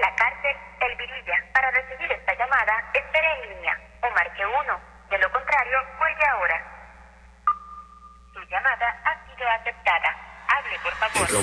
la cárcel El Virilla. Para recibir esta llamada, espere en línea o marque 1. De lo contrario, cuelgue ahora. Su llamada ha sido aceptada. Hable, por favor.